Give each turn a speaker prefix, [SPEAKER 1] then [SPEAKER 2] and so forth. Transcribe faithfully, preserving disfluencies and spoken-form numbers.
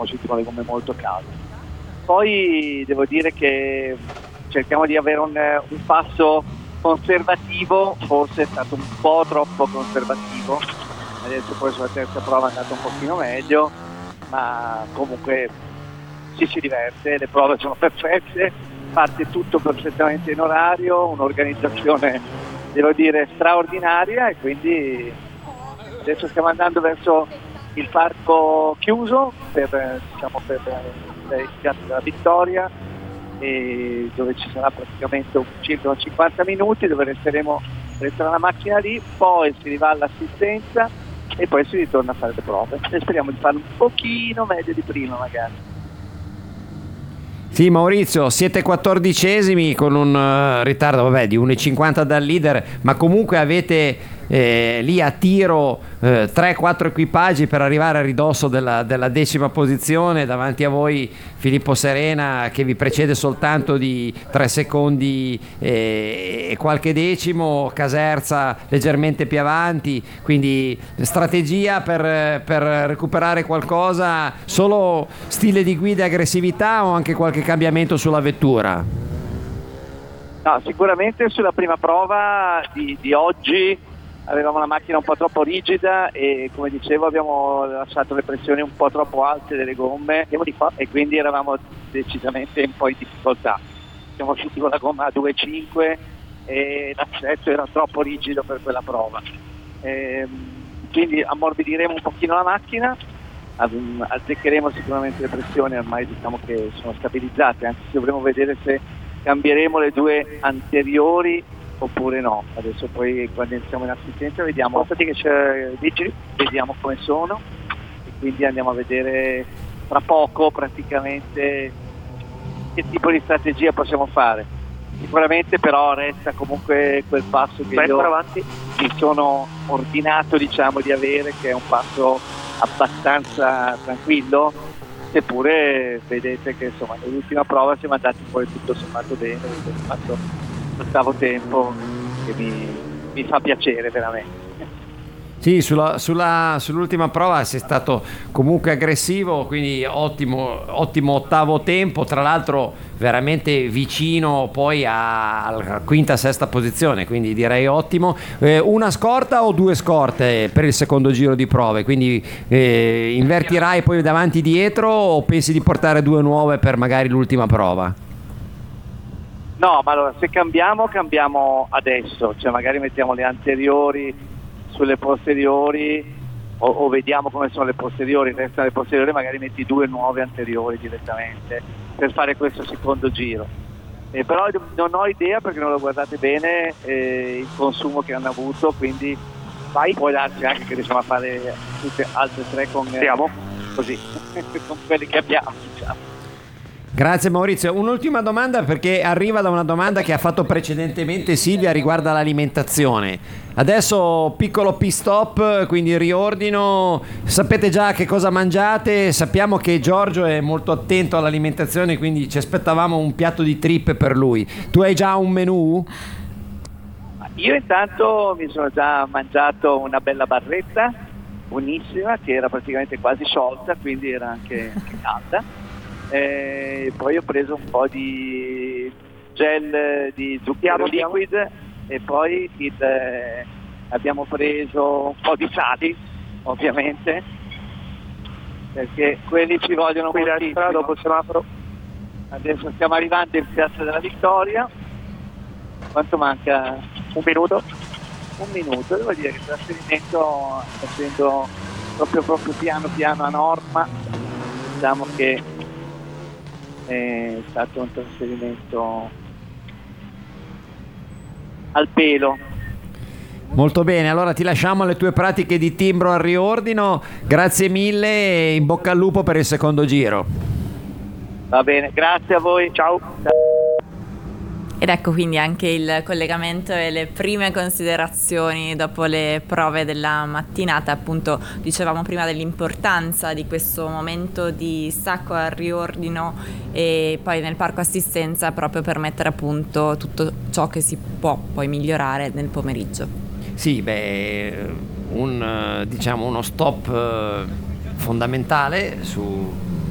[SPEAKER 1] siamo usciti con le gomme molto calde. Poi devo dire che cerchiamo di avere un, un passo conservativo, forse è stato un po' troppo conservativo, adesso poi sulla terza prova è andato un pochino meglio, ma comunque ci si diverte, le prove sono perfette, parte tutto perfettamente in orario, un'organizzazione devo dire straordinaria, e quindi adesso stiamo andando verso il parco chiuso per, diciamo, per il Piazza della Vittoria, e dove ci sarà praticamente un, circa cinquanta minuti dove resteremo resterà la macchina lì, poi si va all'assistenza e poi si ritorna a fare le prove e speriamo di farlo un pochino meglio di prima magari.
[SPEAKER 2] Sì, Maurizio, siete quattordicesimi con un uh, ritardo vabbè, di uno e cinquanta dal leader, ma comunque avete eh, lì a tiro eh, tre quattro equipaggi per arrivare a ridosso della, della decima posizione. Davanti a voi Filippo Serena che vi precede soltanto di tre secondi eh, e qualche decimo, Caserza leggermente più avanti, quindi strategia per, per recuperare qualcosa, solo stile di guida e aggressività o anche qualche cambiamento sulla vettura?
[SPEAKER 1] No, sicuramente sulla prima prova di, di oggi avevamo la macchina un po' troppo rigida e come dicevo abbiamo lasciato le pressioni un po' troppo alte delle gomme e quindi eravamo decisamente un po' in difficoltà. Siamo usciti con la gomma a due virgola cinque e l'assetto era troppo rigido per quella prova. E, quindi ammorbidiremo un pochino la macchina, azzeccheremo sicuramente le pressioni, ormai diciamo che sono stabilizzate, anche se dovremo vedere se cambieremo le due anteriori oppure no. Adesso poi quando iniziamo in assistenza vediamo che c'è vigili, vediamo come sono e quindi andiamo a vedere tra poco praticamente che tipo di strategia possiamo fare. Sicuramente però resta comunque quel passo che Vai io avanti. mi sono ordinato diciamo di avere, che è un passo abbastanza tranquillo, seppure vedete che insomma nell'ultima prova siamo andati poi tutto sommato bene, ho fatto l'ottavo tempo che mi, mi fa piacere veramente.
[SPEAKER 2] Sì, sulla, sulla, sull'ultima prova sei stato comunque aggressivo, quindi ottimo, ottimo ottavo tempo, tra l'altro veramente vicino poi alla quinta, sesta posizione, quindi direi ottimo. Eh, una scorta o due scorte per il secondo giro di prove? Quindi eh, invertirai poi davanti e dietro o pensi di portare due nuove per magari l'ultima prova?
[SPEAKER 1] No, ma allora se cambiamo, cambiamo adesso, cioè magari mettiamo le anteriori sulle posteriori o, o vediamo come sono le posteriori, restano le posteriori, magari metti due nuove anteriori direttamente per fare questo secondo giro. Eh, però non ho idea perché non lo guardate bene eh, il consumo che hanno avuto, quindi vai, può darsi anche che riusciamo a fare tutte altre tre con, eh, così, con quelli che abbiamo, diciamo.
[SPEAKER 2] Grazie Maurizio. Un'ultima domanda, perché arriva da una domanda che ha fatto precedentemente Silvia, riguarda l'alimentazione. Adesso piccolo pit stop, quindi riordino. Sapete già che cosa mangiate? Sappiamo che Giorgio è molto attento all'alimentazione, quindi ci aspettavamo un piatto di trippe per lui. Tu hai già un menù?
[SPEAKER 1] Io intanto mi sono già mangiato una bella barretta, buonissima, che era praticamente quasi sciolta, quindi era anche, anche calda. E poi ho preso un po' di gel di zucchero liquid e poi il, eh, abbiamo preso un po' di sali ovviamente, perché quelli ci vogliono moltissimo. Dopo il semaforo. Adesso stiamo arrivando in Piazza della Vittoria. Quanto manca? Un minuto? Un minuto, devo dire che il trasferimento sta facendo proprio, proprio piano piano a norma. Diciamo che è stato un trasferimento al pelo.
[SPEAKER 2] Molto bene, allora ti lasciamo alle tue pratiche di timbro al riordino. Grazie mille e in bocca al lupo per il secondo giro.
[SPEAKER 1] Va bene, grazie a voi, ciao.
[SPEAKER 3] Ed ecco quindi anche il collegamento e le prime considerazioni dopo le prove della mattinata. Appunto dicevamo prima dell'importanza di questo momento di stacco al riordino e poi nel parco assistenza, proprio per mettere a punto tutto ciò che si può poi migliorare nel pomeriggio.
[SPEAKER 2] Sì, beh, un, diciamo uno stop fondamentale su